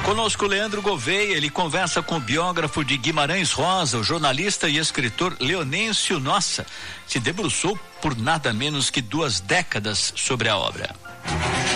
Conosco Leandro Gouveia, ele conversa com o biógrafo de Guimarães Rosa, o jornalista e escritor Leonêncio Nossa. Se debruçou por nada menos que 2 décadas sobre a obra.